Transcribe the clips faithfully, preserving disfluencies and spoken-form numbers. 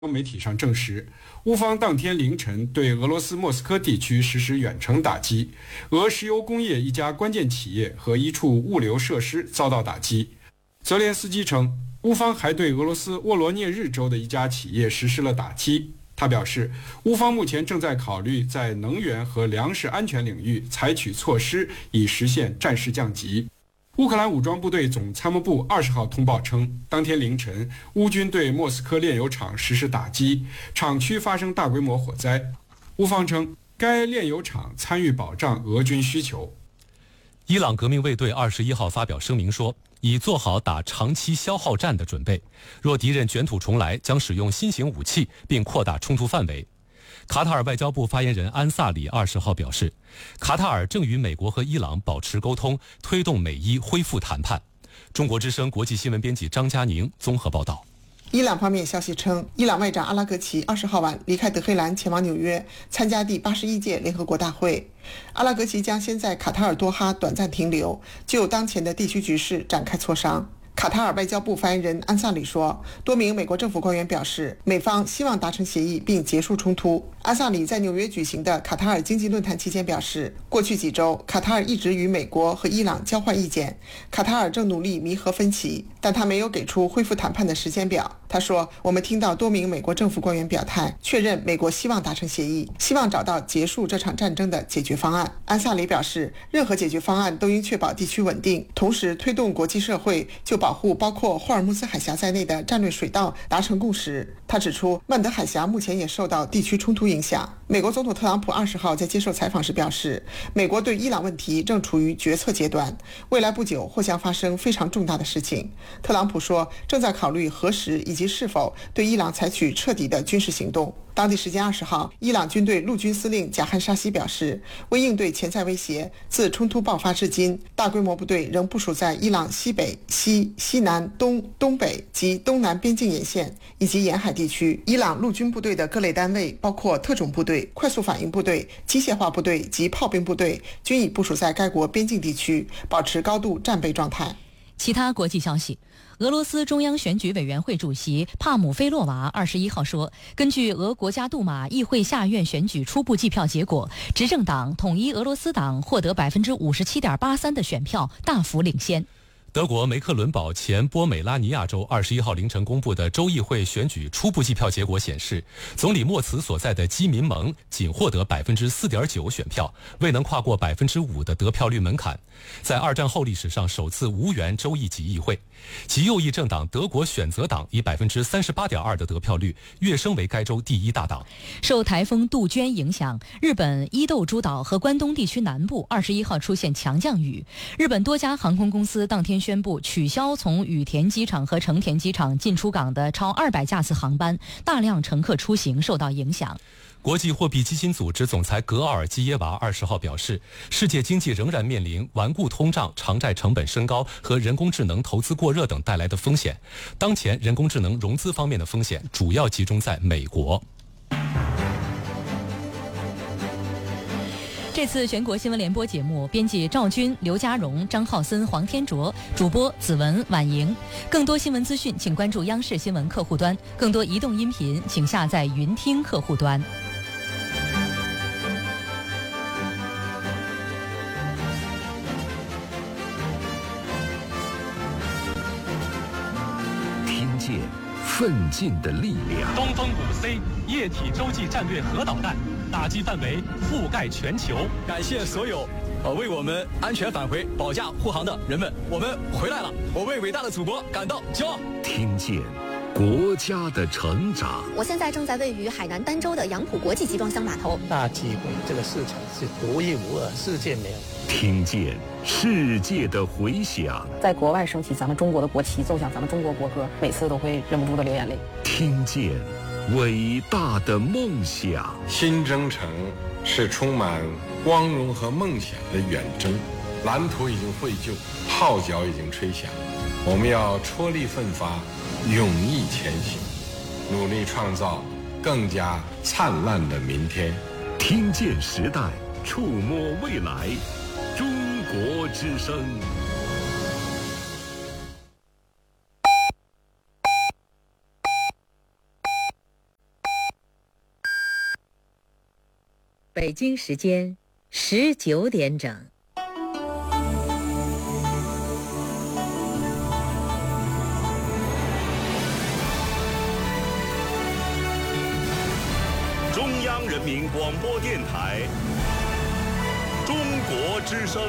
媒体上证实，乌方当天凌晨对俄罗斯莫斯科地区实施远程打击，俄石油工业一家关键企业和一处物流设施遭到打击。泽连斯基称，乌方还对俄罗斯沃罗涅日州的一家企业实施了打击。他表示，乌方目前正在考虑在能源和粮食安全领域采取措施，以实现战事降级。乌克兰武装部队总参谋部二十号通报称，当天凌晨，乌军对莫斯科炼油厂实施打击，厂区发生大规模火灾。乌方称，该炼油厂参与保障俄军需求。 伊朗革命卫队二十一号发表声明说，已做好打长期消耗战的准备，若敌人卷土重来，将使用新型武器并扩大冲突范围。卡塔尔外交部发言人安萨里二十号表示，卡塔尔正与美国和伊朗保持沟通，推动美伊恢复谈判。中国之声国际新闻编辑张佳宁综合报道。 伊朗方面消息称，伊朗外长阿拉格齐二十号晚离开德黑兰，前往纽约参加第八十一届联合国大会。阿拉格齐将先在卡塔尔多哈短暂停留，就当前的地区局势展开磋商。卡塔尔外交部发言人安萨里说，多名美国政府官员表示，美方希望达成协议并结束冲突。安萨里在纽约举行的卡塔尔经济论坛期间表示，过去几周，卡塔尔一直与美国和伊朗交换意见，卡塔尔正努力弥合分歧，但他没有给出恢复谈判的时间表。他说，我们听到多名美国政府官员表态，确认美国希望达成协议，希望找到结束这场战争的解决方案。安萨里表示，任何解决方案都应确保地区稳定，同时推动国际社会就保护包括霍尔木兹海峡在内的战略水道达成共识。他指出，曼德海峡目前也受到地区冲突影响。美国总统特朗普二十号在接受采访时表示，美国对伊朗问题正处于决策阶段，未来不久或将发生非常重大的事情。特朗普说，正在考虑何时以及是否对伊朗采取彻底的军事行动。当地时间二十号，伊朗军队陆军司令贾汗沙希表示，为应对潜在威胁，自冲突爆发至今，大规模部队仍部署在伊朗西北、西、西南、东、东北及东南边境沿线以及沿海地区。伊朗陆军部队的各类单位，包括特种部队、快速反应部队、机械化部队及炮兵部队，均已部署在该国边境地区，保持高度战备状态。 其他国际消息，俄罗斯中央选举委员会主席帕姆菲洛娃二十一号说，根据俄国家杜马议会下院选举初步计票结果，执政党统一俄罗斯党获得百分之五十七点八三的选票，大幅领先。 德国梅克伦堡前波美拉尼亚州二十一号凌晨公布的州议会选举初步计票结果显示，总理莫茨所在的基民盟仅获得百分之四点九选票，未能跨过百分之五的得票率门槛，在二战后历史上首次无缘州议级议会。极右翼政党德国选择党以百分之三十八点二的得票率跃升为该州第一大党。 受台风杜鹃影响，日本伊豆诸岛和关东地区南部二十一号出现强降雨。日本多家航空公司当天宣布取消从羽田机场和成田机场进出港的超二百架次航班，大量乘客出行受到影响。 国际货币基金组织总裁格奥尔基耶娃二十号表示，世界经济仍然面临顽固通胀、偿债成本升高和人工智能投资过热等带来的风险。当前人工智能融资方面的风险主要集中在美国。 这次全国新闻联播节目，编辑赵军、刘家荣、张浩森、黄天卓，主播子文、婉莹。更多新闻资讯，请关注央视新闻客户端；更多移动音频，请下载云听客户端。 听见奋进的力量。 东风五 C 液体洲际战略核导弹，打击范围覆盖全球。 感谢所有呃为我们安全返回保驾护航的人们，我们回来了，我为伟大的祖国感到骄傲。 听见国家的成长。 我现在正在位于海南儋州的杨浦国际集装箱码头。 大机会，这个市场是独一无二，世界没有。 听见世界的回响。 在国外升起咱们中国的国旗，奏响咱们中国国歌，每次都会忍不住的流眼泪。 听见伟大的梦想。 新征程是充满光荣和梦想的远征，蓝图已经绘就，号角已经吹响，我们要踔厉奋发，勇毅前行，努力创造更加灿烂的明天。 听见时代，触摸未来，中国之声。 北京时间十九点整。 中央人民广播电台中国之声。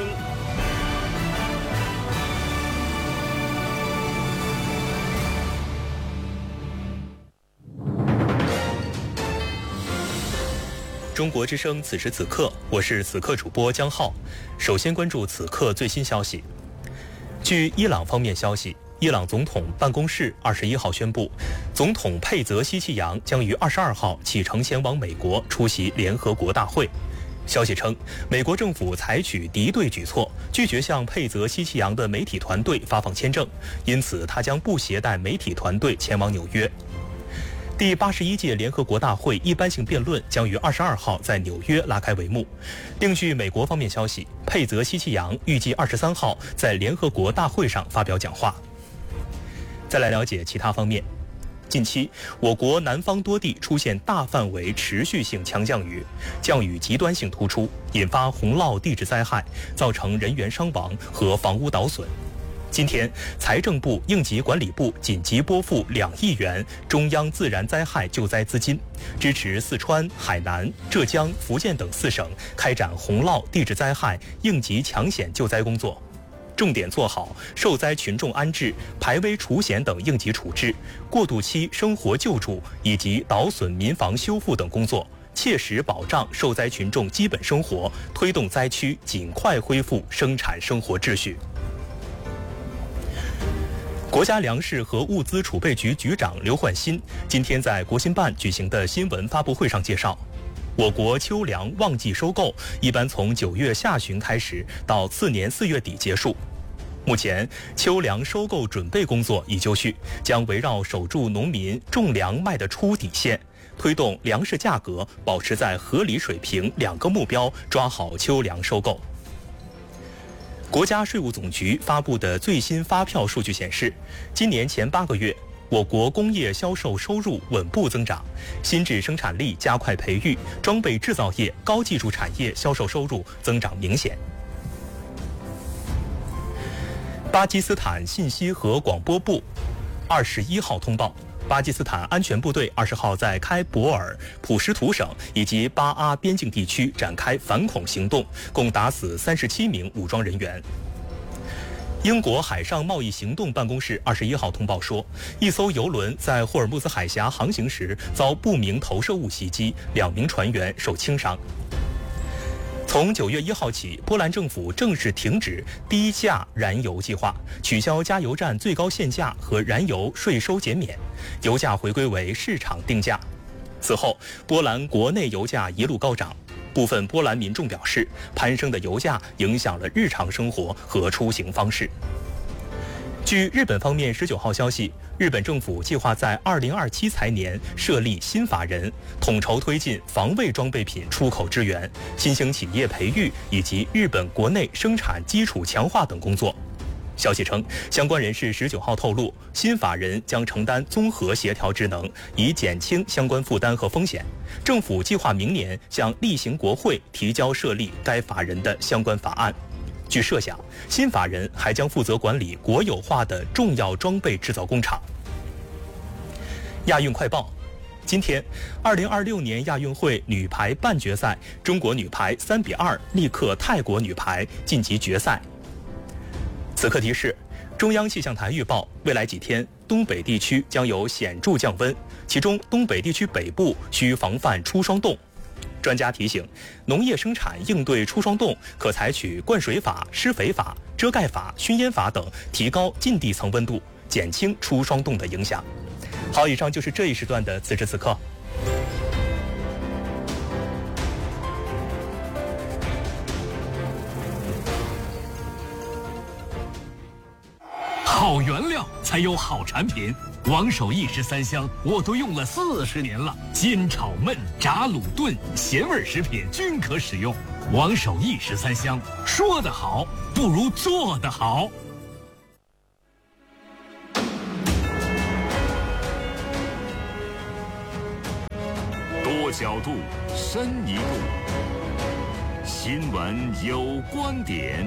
中国之声，此时此刻，我是此刻主播江浩。首先关注此刻最新消息。据伊朗方面消息，伊朗总统办公室二十一号宣布，总统佩泽西奇扬将于二十二号启程前往美国出席联合国大会。消息称，美国政府采取敌对举措，拒绝向佩泽西奇扬的媒体团队发放签证，因此他将不携带媒体团队前往纽约。第八十一届联合国大会一般性辩论将于二十二号在纽约拉开帷幕。另据美国方面消息，佩泽西奇扬预计二十三号在联合国大会上发表讲话。再来了解其他方面。近期，我国南方多地出现大范围持续性强降雨，降雨极端性突出，引发洪涝地质灾害，造成人员伤亡和房屋倒损。今天，财政部、应急管理部紧急拨付两亿元中央自然灾害救灾资金，支持四川、海南、浙江、福建等四省开展洪涝地质灾害应急抢险救灾工作，重点做好受灾群众安置、排危除险等应急处置、过渡期生活救助以及倒损民房修复等工作，切实保障受灾群众基本生活，推动灾区尽快恢复生产生活秩序。国家粮食和物资储备局局长刘焕新今天在国新办举行的新闻发布会上介绍，我国秋粮旺季收购一般从九月下旬开始，到次年四月底结束。目前，秋粮收购准备工作已就绪，将围绕守住农民种粮卖的出底线，推动粮食价格保持在合理水平两个目标，抓好秋粮收购。国家税务总局发布的最新发票数据显示，今年前八个月，我国工业销售收入稳步增长，新质生产力加快培育，装备制造业、高技术产业销售收入增长明显。巴基斯坦信息和广播部二十一号通报，巴基斯坦安全部队二十号在开伯尔、普什图省以及巴阿边境地区展开反恐行动，共打死三十七名武装人员。英国海上贸易行动办公室二十一号通报说，一艘油轮在霍尔木兹海峡航行时遭不明投射物袭击，两名船员受轻伤。从九月一号起，波兰政府正式停止低价燃油计划，取消加油站最高限价和燃油税收减免，油价回归为市场定价。此后，波兰国内油价一路高涨，部分波兰民众表示，攀升的油价影响了日常生活和出行方式。据日本方面十九号消息，日本政府计划在二零二七财年设立新法人，统筹推进防卫装备品出口支援、新兴企业培育以及日本国内生产基础强化等工作。消息称，相关人士十九号透露，新法人将承担综合协调职能，以减轻相关负担和风险。政府计划明年向例行国会提交设立该法人的相关法案。据设想，新法人还将负责管理国有化的重要装备制造工厂。亚运快报，今天，二零二六年亚运会女排半决赛，中国女排三比二力克泰国女排，晋级决赛。此刻提示：中央气象台预报，未来几天东北地区将有显著降温，其中东北地区北部需防范初霜冻。专家提醒，农业生产应对初霜冻，可采取灌水法、施肥法、遮盖法、熏烟法等，提高近地层温度，减轻初霜冻的影响。好，以上就是这一时段的此时此刻。 好原料才有好产品。王守义十三香我都用了四十年了，煎炒焖炸卤炖咸味食品均可使用。王守义十三香，说得好不如做得好。 多角度，深一步。新闻有观点。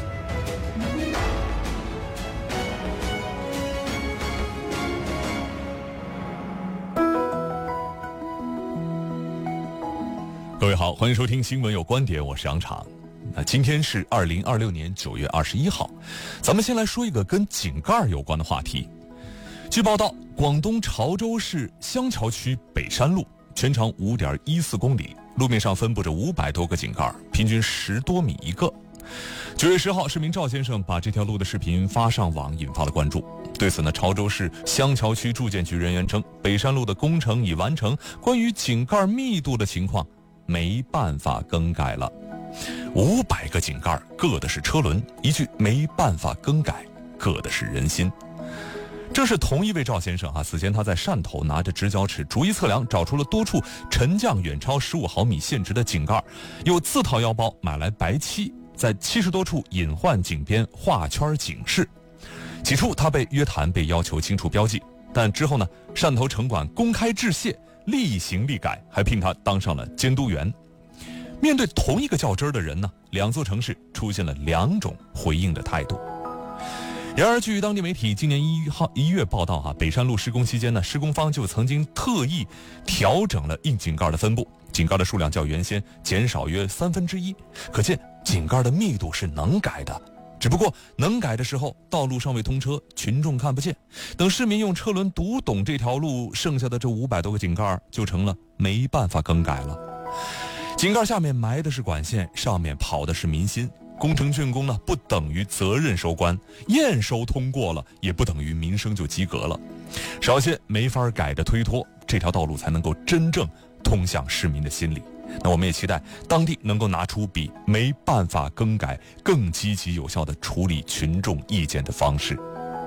各位好，欢迎收听新闻有观点，我是杨常。那今天是二零二六年九月二十一号，咱们先来说一个跟井盖有关的话题。据报道，广东潮州市香桥区北山路全长 五点一四公里，路面上分布着五百多个井盖，平均十多米一个。九月十号，市民赵先生把这条路的视频发上网，引发了关注。对此呢，潮州市香桥区住建局人员称，北山路的工程已完成，关于井盖密度的情况没办法更改了。五百个井盖，硌的是车轮，一句没办法更改，硌的是人心。这是同一位赵先生啊，此前他在汕头拿着直角尺逐一测量，找出了多处沉降远超十五毫米限值的井盖，又自掏腰包买来白漆，在七十多处隐患井边画圈警示。起初他被约谈，被要求清除标记，但之后呢，汕头城管公开致谢，厉行厉改，还聘他当上了监督员。面对同一个较真的人呢，两座城市出现了两种回应的态度。然而，据当地媒体今年一号一月报道，哈，北山路施工期间呢，施工方就曾经特意调整了硬井盖的分布，井盖的数量较原先减少约三分之一。可见井盖的密度是能改的，只不过能改的时候，道路尚未通车，群众看不见。等市民用车轮读懂这条路，剩下的这五百多个井盖就成了没办法更改了。井盖下面埋的是管线，上面跑的是民心。工程竣工呢，不等于责任收官，验收通过了，也不等于民生就及格了。少些没法改的推脱，这条道路才能够真正通向市民的心里。那我们也期待当地能够拿出比没办法更改更积极有效的处理群众意见的方式。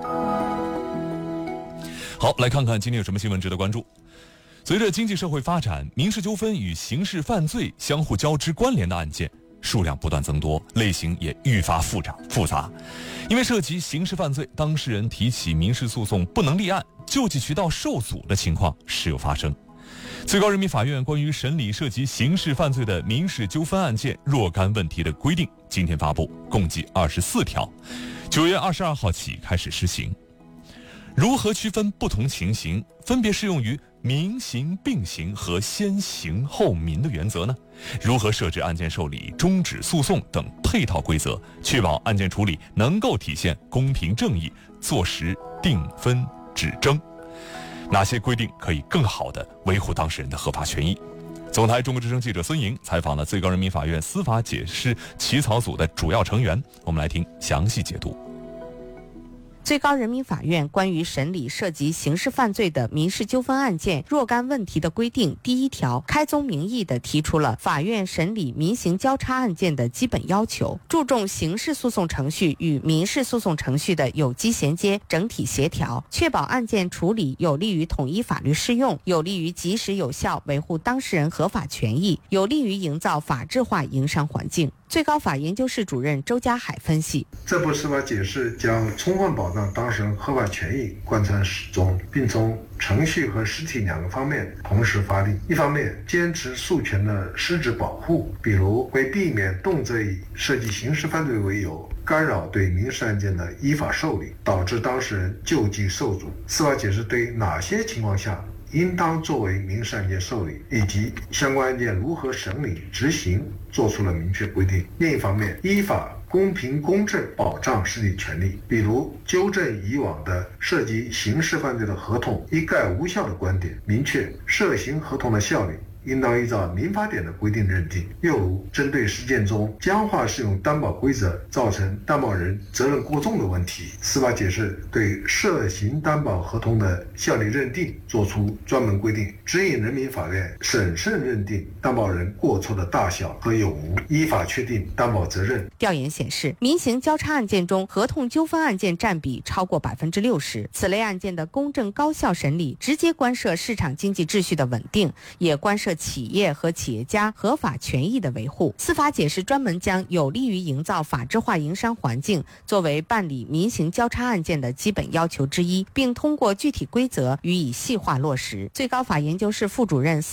好，来看看今天有什么新闻值得关注。随着经济社会发展，民事纠纷与刑事犯罪相互交织关联的案件数量不断增多，类型也愈发复杂复杂。因为涉及刑事犯罪，当事人提起民事诉讼不能立案，救济渠道受阻的情况时有发生。最高人民法院关于审理涉及刑事犯罪的民事纠纷案件若干问题的规定今天发布，共计二十四条，九月二十二号起开始施行。如何区分不同情形，分别适用于民刑并行和先刑后民的原则呢？如何设置案件受理、终止诉讼等配套规则，确保案件处理能够体现公平正义，坐实定分止争？哪些规定可以更好地维护当事人的合法权益？总台中国之声记者孙莹采访了最高人民法院司法解释起草组的主要成员，我们来听详细解读。 最高人民法院关于审理涉及刑事犯罪的民事纠纷案件若干问题的规定第一条开宗明义地提出了法院审理民刑交叉案件的基本要求，注重刑事诉讼程序与民事诉讼程序的有机衔接、整体协调，确保案件处理有利于统一法律适用，有利于及时有效维护当事人合法权益，有利于营造法治化营商环境。最高法研究室主任周家海分析， 这部司法解释将充分保障当事人合法权益贯穿始终，并从程序和实体两个方面同时发力。一方面坚持诉权的实质保护，比如为避免动辄以涉及刑事犯罪为由干扰对民事案件的依法受理，导致当事人救济受阻。司法解释对哪些情况下应当作为民事案件受理，以及相关案件如何审理执行做出了明确规定。另一方面，依法公平公正保障实体权利，比如纠正以往的涉及刑事犯罪的合同一概无效的观点，明确涉刑合同的效力应当依照民法典的规定认定。又如针对实践中僵化适用担保规则造成担保人责任过重的问题，司法解释对涉刑担保合同的效力认定作出专门规定，指引人民法院审慎认定担保人过错的大小和有无，依法确定担保责任。 调研显示，民刑交叉案件中合同纠纷案件占比超过百分之六十，此类案件的公正高效审理直接关涉市场经济秩序的稳定，也关涉企业和企业家合法权益的维护。司法解释专门将有利于营造法治化营商环境作为办理民刑交叉案件的基本要求之一，并通过具体规则予以细化落实。最高法研究室副主任